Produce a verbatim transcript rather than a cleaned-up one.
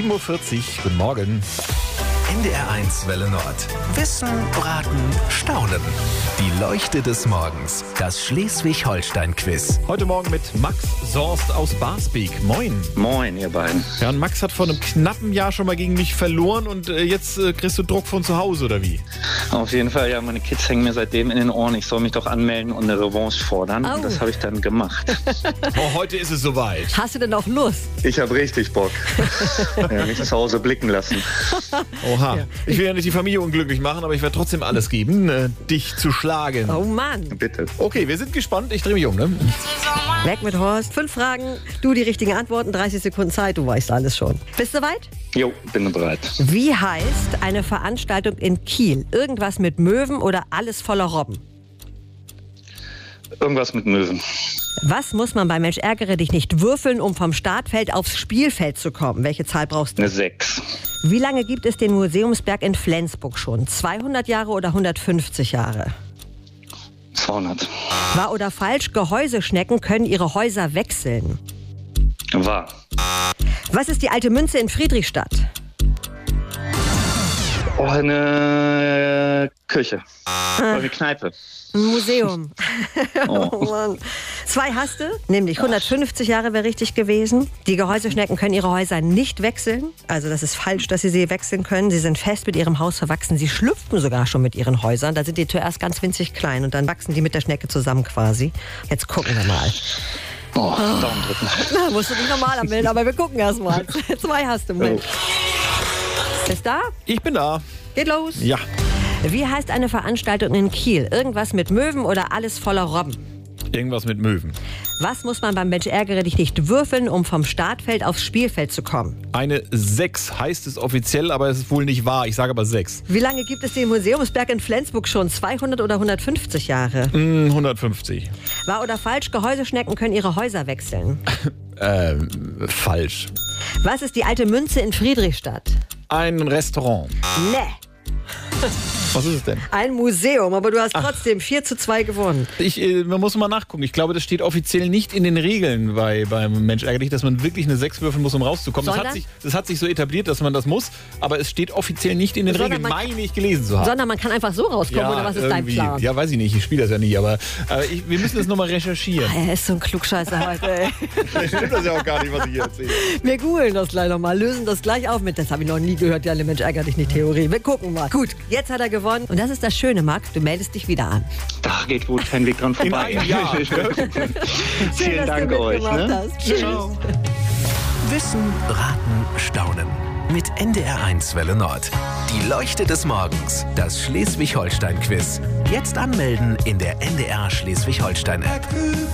sieben Uhr vierzig, guten Morgen. N D R eins Welle Nord. Wissen, Raten, Staunen. Die Leuchte des Morgens. Das Schleswig-Holstein-Quiz. Heute Morgen mit Max Sorst aus Barsbek. Moin. Moin, ihr beiden. Ja, und Max hat vor einem knappen Jahr schon mal gegen mich verloren und äh, jetzt äh, kriegst du Druck von zu Hause, oder wie? Auf jeden Fall, ja, meine Kids hängen mir seitdem in den Ohren. Ich soll mich doch anmelden und eine Revanche fordern. Oh. Und das habe ich dann gemacht. Oh, heute ist es soweit. Hast du denn auch Lust? Ich habe richtig Bock. Ja, mich zu Hause blicken lassen. Oha. Ich will ja nicht die Familie unglücklich machen, aber ich werde trotzdem alles geben, äh, dich zu schlagen. Oh Mann. Bitte. Okay, wir sind gespannt. Ich drehe mich um, ne? Weg mit Horst. Fünf Fragen, du die richtigen Antworten, dreißig Sekunden Zeit, du weißt alles schon. Bist du soweit? Jo, bin bereit. Wie heißt eine Veranstaltung in Kiel? Irgendwas mit Möwen oder alles voller Robben? Irgendwas mit Möwen. Was muss man bei Mensch ärgere dich nicht würfeln, um vom Startfeld aufs Spielfeld zu kommen? Welche Zahl brauchst du? Eine sechs. Wie lange gibt es den Museumsberg in Flensburg schon? zweihundert Jahre oder hundertfünfzig Jahre? zweihundert. Wahr oder falsch? Gehäuseschnecken können ihre Häuser wechseln. Wahr. Was ist die alte Münze in Friedrichstadt? Oh, eine Küche. Oder eine Kneipe. Ein Museum. Oh. Oh Mann. Zwei hast du, nämlich hundertfünfzig Jahre wäre richtig gewesen. Die Gehäuseschnecken können ihre Häuser nicht wechseln. Also das ist falsch, dass sie sie wechseln können. Sie sind fest mit ihrem Haus verwachsen. Sie schlüpfen sogar schon mit ihren Häusern. Da sind die zuerst ganz winzig klein und dann wachsen die mit der Schnecke zusammen quasi. Jetzt gucken wir mal. Oh, Daumen drücken. Na, musst du dich normal anmelden, aber wir gucken erst mal. Zwei hast du, Mensch. Ist da? Ich bin da. Geht los. Ja. Wie heißt eine Veranstaltung in Kiel? Irgendwas mit Möwen oder alles voller Robben? Irgendwas mit Möwen. Was muss man beim Mensch ärgere dich nicht würfeln, um vom Startfeld aufs Spielfeld zu kommen? Eine sechs heißt es offiziell, aber es ist wohl nicht wahr. Ich sage aber sechs. Wie lange gibt es den Museumsberg in Flensburg schon? zweihundert oder hundertfünfzig Jahre? Hm, hundertfünfzig. Wahr oder falsch? Gehäuseschnecken können ihre Häuser wechseln. Ähm, falsch. Was ist die alte Münze in Friedrichstadt? Ein Restaurant. Ne. Was ist es denn? Ein Museum, aber du hast trotzdem vier zu zwei gewonnen. Ich, äh, man muss mal nachgucken. Ich glaube, das steht offiziell nicht in den Regeln bei, beim Mensch ärgerlich, dass man wirklich eine sechs würfeln muss, um rauszukommen. Das hat, sich, das hat sich so etabliert, dass man das muss, aber es steht offiziell nicht in den Sondern Regeln, man- meine ich gelesen zu haben. Sondern man kann einfach so rauskommen, oder was ist dein irgendwie. Plan? Ja, weiß ich nicht. Ich spiele das ja nie, aber äh, ich, wir müssen das nochmal recherchieren. Er ist so ein Klugscheißer heute, ey. Vielleicht stimmt das ja auch gar nicht, was ich hier erzähle. Wir googeln das gleich nochmal, lösen das gleich auf mit. Das habe ich noch nie gehört, die alle Mensch ärgere dich nicht Theorie. Wir gucken mal. Gut, jetzt hat er gewonnen. Und das ist das Schöne, Marc, du meldest dich wieder an. Da geht wohl kein Weg dran vorbei. In einem Jahr. Vielen dass Dank du euch. mitgemacht Ne? hast. Tschüss. Ciao. Wissen, Raten, Staunen. Mit N D R eins Welle Nord. Die Leuchte des Morgens. Das Schleswig-Holstein-Quiz. Jetzt anmelden in der N D R Schleswig-Holstein-App.